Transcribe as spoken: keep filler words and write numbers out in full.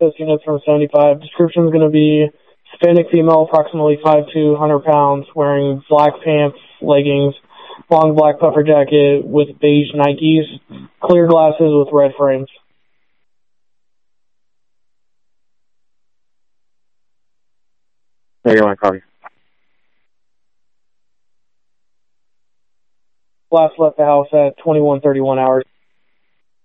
Those units from seventy-five. Description is going to be Hispanic female, approximately five foot two, one hundred pounds, wearing black pants, leggings, long black puffer jacket with beige Nikes, clear glasses with red frames. There you want to copy. Last left the house at twenty-one thirty-one hours.